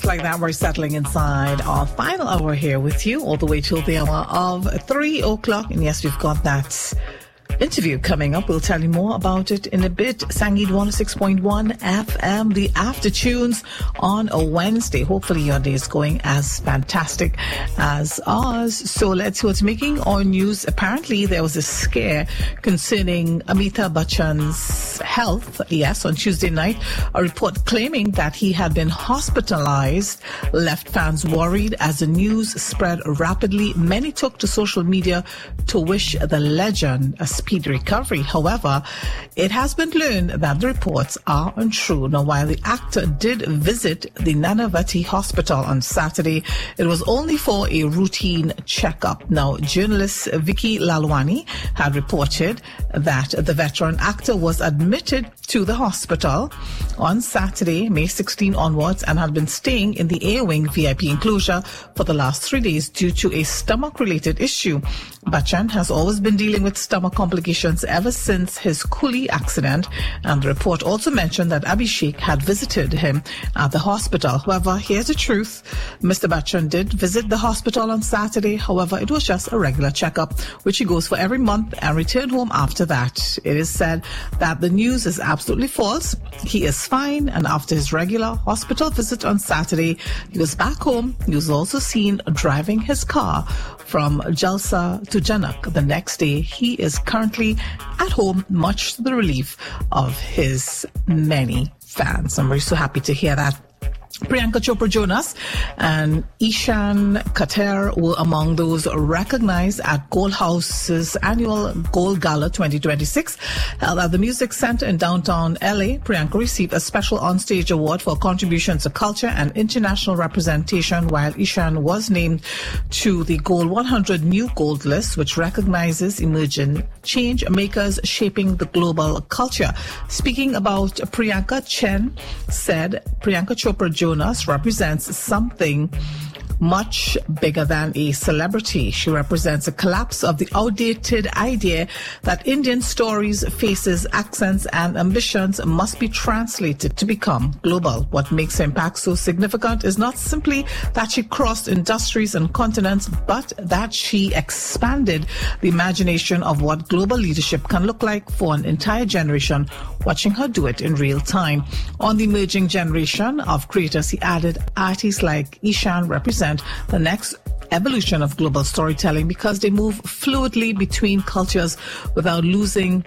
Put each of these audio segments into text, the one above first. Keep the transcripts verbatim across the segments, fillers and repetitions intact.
like that, we're settling inside our final hour here with you all the way till the hour of three o'clock. And yes, we've got that interview coming up. We'll tell you more about it in a bit. Sangeet one oh six point one F M, the after tunes on a Wednesday. Hopefully your day is going as fantastic as ours. So let's see what's making our news. Apparently there was a scare concerning Amitabh Bachchan's health. Yes, on Tuesday night, a report claiming that he had been hospitalized left fans worried as the news spread rapidly. Many took to social media to wish the legend a speedy recovery. However, it has been learned that the reports are untrue. Now, while the actor did visit the Nanavati Hospital on Saturday, it was only for a routine checkup. Now, journalist Vicky Lalwani had reported that the veteran actor was admitted to the hospital on Saturday, May sixteenth onwards, and had been staying in the A Wing V I P enclosure for the last three days due to a stomach-related issue. Bachchan has always been dealing with stomach complications ever since his coolie accident, and the report also mentioned that Abhishek had visited him at the hospital. However, here's the truth. Mister Bachchan did visit the hospital on Saturday. However, it was just a regular checkup, which he goes for every month, and returned home after that. It is said that the news is absolutely false. He is fine, and after his regular hospital visit on Saturday, he was back home. He was also seen driving his car from Jalsa to Janak. The next day, he is currently at home, much to the relief of his many fans. I'm very so happy to hear that. Priyanka Chopra Jonas and Ishan Khater were among those recognized at Gold House's annual Gold Gala twenty twenty-six held at the Music Center in downtown L A. Priyanka received a special onstage award for contributions to culture and international representation, while Ishan was named to the Gold one hundred New Gold list, which recognizes emerging change makers shaping the global culture. Speaking about Priyanka, Chen said Priyanka Chopra Jonas Jonas represents something much bigger than a celebrity. She represents a collapse of the outdated idea that Indian stories, faces, accents, and ambitions must be translated to become global. What makes her impact so significant is not simply that she crossed industries and continents, but that she expanded the imagination of what global leadership can look like for an entire generation, watching her do it in real time. On the emerging generation of creators, he added, artists like Ishan represent the next evolution of global storytelling because they move fluidly between cultures without losing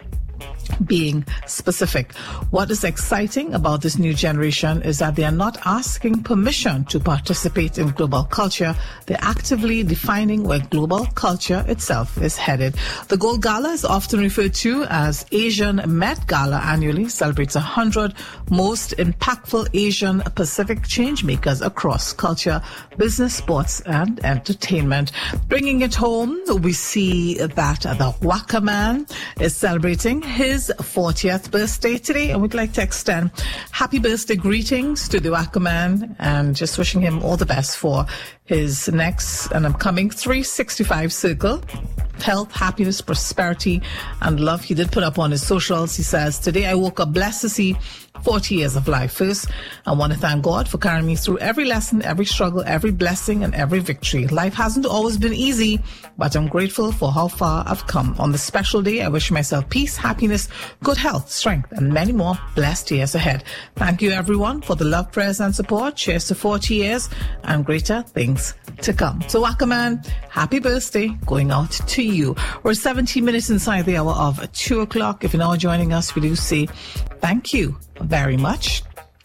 being specific. What is exciting about this new generation is that they are not asking permission to participate in global culture. They're actively defining where global culture itself is headed. The Gold Gala is often referred to as Asian Met Gala annually, celebrates one hundred most impactful Asian Pacific change makers across culture, business, sports, and entertainment. Bringing it home, we see that the Waka Man is celebrating his fortieth birthday today, and we'd like to extend happy birthday greetings to the Waka Man and just wishing him all the best for his next and upcoming three sixty-five circle. Health, happiness, prosperity, and love. He did put up on his socials. He says, today I woke up blessed to see forty years of life. First, I want to thank God for carrying me through every lesson, every struggle, every blessing, and every victory. Life hasn't always been easy, but I'm grateful for how far I've come. On this special day, I wish myself peace, happiness, good health, strength, and many more blessed years ahead. Thank you, everyone, for the love, prayers, and support. Cheers to forty years and greater things to come. So, Waka Man, happy birthday going out to you. We're seventeen minutes inside the hour of two o'clock. If you're now joining us, we do say thank you very much.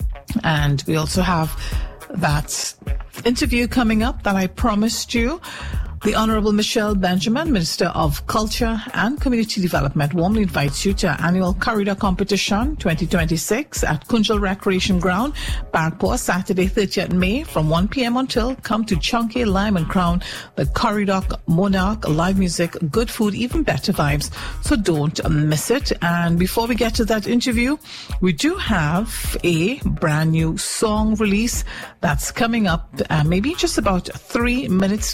And we also have that interview coming up that I promised you. The Honorable Michelle Benjamin, Minister of Culture and Community Development, warmly invites you to our annual Corridor Competition twenty twenty-six at Kunjal Recreation Ground, Barrackpore, Saturday, thirtieth May from one p.m. until. Come to Chunky, Lime and Crown, the Corridor Monarch, live music, good food, even better vibes. So don't miss it. And before we get to that interview, we do have a brand new song release that's coming up uh, maybe just about three minutes